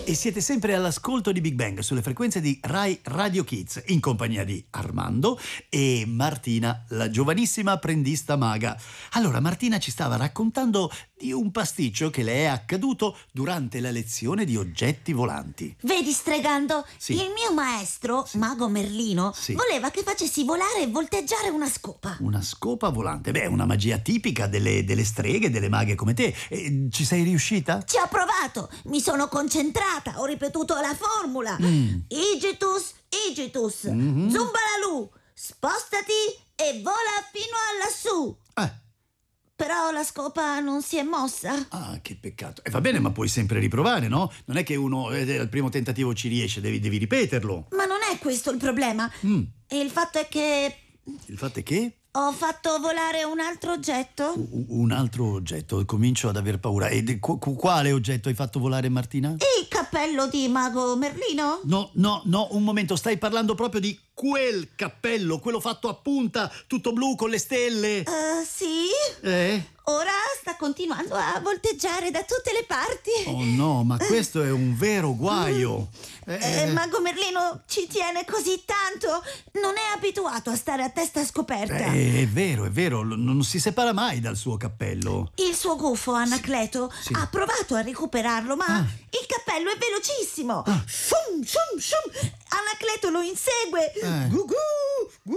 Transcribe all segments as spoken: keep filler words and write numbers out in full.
E siete sempre all'ascolto di Big Bang sulle frequenze di Rai Radio Kids, in compagnia di Armando e Martina, la giovanissima apprendista maga. Allora, Martina ci stava raccontando di un pasticcio che le è accaduto durante la lezione di oggetti volanti. Vedi, Stregando, Sì. il mio maestro, Sì. Mago Merlino, Sì. voleva che facessi volare e volteggiare una scopa. Una scopa volante, beh, una magia tipica delle, delle streghe, delle maghe come te. E ci sei riuscita? Ci ho provato, mi sono concentrata, ho ripetuto la formula. Mm. Igitus, Igitus, Mhm. Zumbalalù, spostati e vola fino a lassù. Eh. Però la scopa non si è mossa. Ah, che peccato. E va bene, ma puoi sempre riprovare, no? Non è che uno eh, al primo tentativo ci riesce, devi, devi ripeterlo. Ma non è questo il problema. Mm. E il fatto è che Il fatto è che ho fatto volare un altro oggetto. u- un altro oggetto, comincio ad aver paura. E di- qu- qu- quale oggetto hai fatto volare, Martina? Il cappello di Mago Merlino? No, no, no, un momento, stai parlando proprio di quel cappello, quello fatto a punta, tutto blu con le stelle. Eh, sì. Eh? Ora sta continuando a volteggiare da tutte le parti. Oh no, ma questo è un vero guaio. Eh, Eh, Mago Merlino ci tiene così tanto. Non è abituato a stare a testa scoperta. eh, è vero, è vero, l- non si separa mai dal suo cappello. Il suo gufo, Anacleto, Sì. ha provato a recuperarlo, ma Ah. il cappello è velocissimo. Ah. Shum, shum, shum. Anacleto lo insegue. Eh. Gu, gu, gu,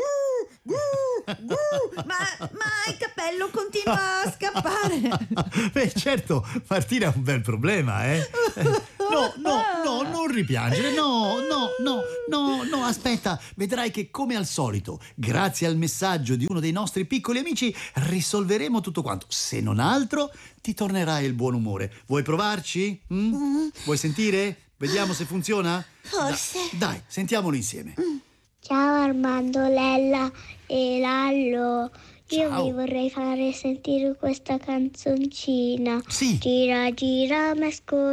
gu, gu. Ma, ma il cappello continua a scappare. Beh, certo, Martina ha un bel problema, eh? Eh, No, no, no, non ripiangere, no, no, no, no, no, aspetta, vedrai che come al solito, grazie al messaggio di uno dei nostri piccoli amici, risolveremo tutto quanto. Se non altro, ti tornerà il buon umore. Vuoi provarci? Mm? Vuoi sentire? Vediamo se funziona? Forse. Da- dai, sentiamolo insieme. Ciao Armando, Lella e Lallo. Io Ciao. vi vorrei fare sentire questa canzoncina. Sì. Gira, gira, mesco